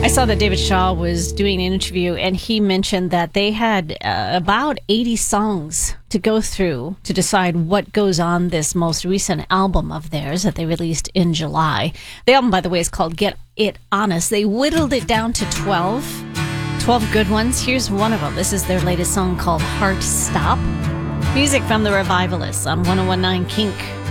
I saw that David Shaw was doing an interview, and he mentioned that they had about 80 songs to go through to decide what goes on this most recent album of theirs that they released in July. The album, by the way, is called Get It Honest. They whittled it down to 12 good ones. Here's one of them. This is their latest song called Heart Stop. Music from the Revivalists on 101.9 Kink.